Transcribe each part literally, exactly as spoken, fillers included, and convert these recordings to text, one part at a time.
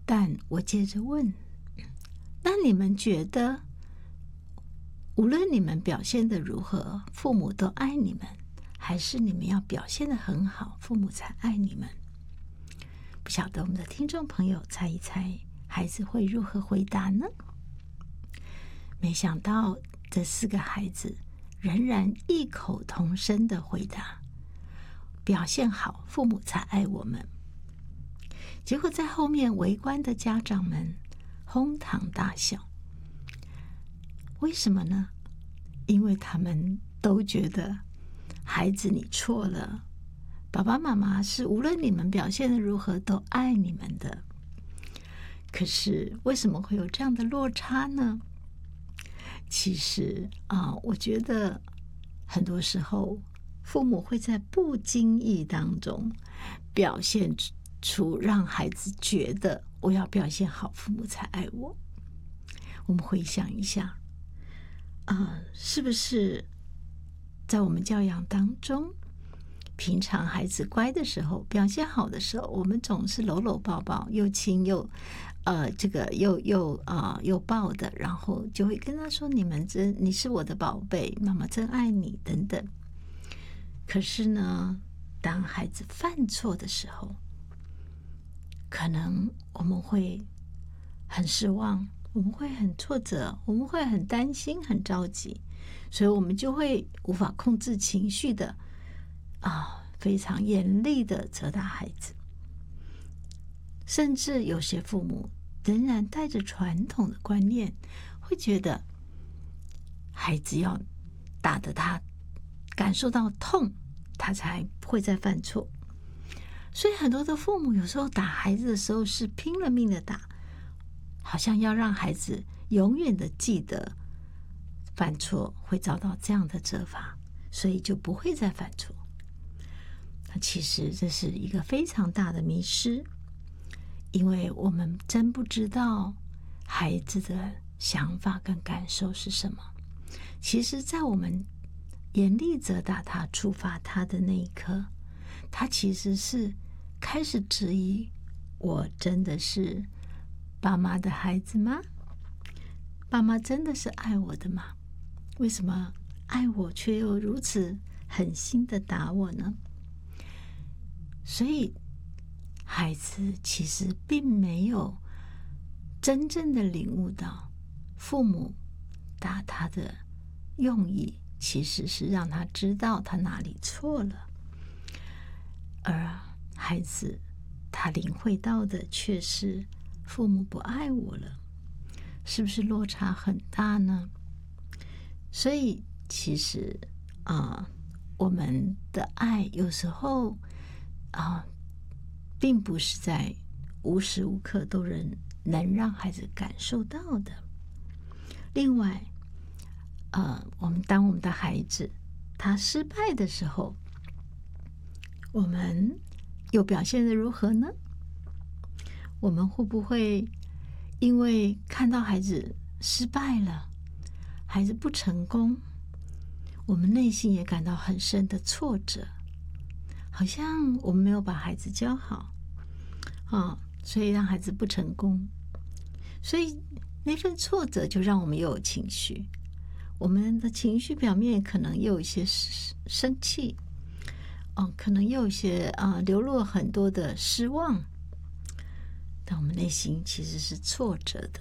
但我接着问，那你们觉得无论你们表现得如何，父母都爱你们，还是你们要表现得很好，父母才爱你们？不晓得我们的听众朋友猜一猜，孩子会如何回答呢？没想到这四个孩子仍然异口同声的回答：表现好，父母才爱我们。结果在后面围观的家长们哄堂大笑。为什么呢？因为他们都觉得孩子你错了，爸爸妈妈是无论你们表现得如何都爱你们的。可是为什么会有这样的落差呢？其实啊，我觉得很多时候父母会在不经意当中表现出让孩子觉得我要表现好，父母才爱我。我们回想一下啊，是不是在我们教养当中，平常孩子乖的时候，表现好的时候，我们总是搂搂抱抱，又亲又呃这个又又啊、呃、又抱的，然后就会跟他说：“你们真你是我的宝贝，妈妈真爱你”等等。可是呢，当孩子犯错的时候，可能我们会很失望，我们会很挫折，我们会很担心、很着急，所以我们就会无法控制情绪的啊，非常严厉的责打孩子。甚至有些父母仍然带着传统的观念，会觉得孩子要打得他感受到痛，他才不会再犯错。所以很多的父母有时候打孩子的时候是拼了命的打，好像要让孩子永远的记得犯错会遭到这样的责罚，所以就不会再犯错。那其实这是一个非常大的迷失，因为我们真不知道孩子的想法跟感受是什么。其实在我们严厉责打他、处罚他的那一刻，他其实是开始质疑：我真的是爸妈的孩子吗？爸妈真的是爱我的吗？为什么爱我却又如此狠心的打我呢？所以孩子其实并没有真正的领悟到父母打他的用意其实是让他知道他哪里错了，而孩子他领会到的却是父母不爱我了，是不是落差很大呢？所以其实啊、呃，我们的爱有时候啊、呃，并不是在无时无刻都能能让孩子感受到的。另外，呃，我们当我们的孩子他失败的时候，我们又表现得如何呢？我们会不会因为看到孩子失败了，孩子不成功，我们内心也感到很深的挫折，好像我们没有把孩子教好啊，所以让孩子不成功，所以那份挫折就让我们又有情绪，我们的情绪表面可能又有一些生气，哦，可能又有一些啊、呃、流露很多的失望，但我们内心其实是挫折的。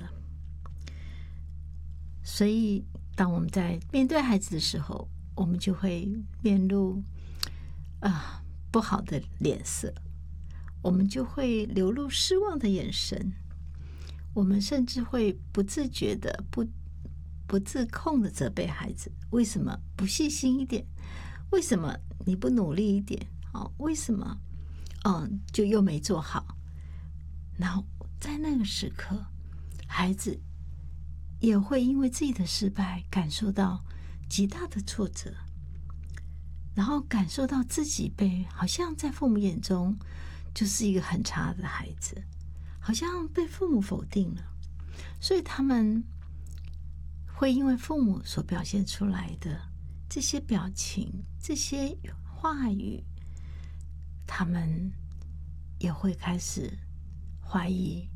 所以当我们在面对孩子的时候，我们就会面露啊、呃、不好的脸色，我们就会流露失望的眼神，我们甚至会不自觉的不不自控的责备孩子，为什么不细心一点？为什么你不努力一点？哦，为什么嗯就又没做好？然后在那个时刻，孩子也会因为自己的失败感受到极大的挫折，然后感受到自己被好像在父母眼中就是一个很差的孩子，好像被父母否定了，所以他们会因为父母所表现出来的这些表情、这些话语，他们也会开始怀疑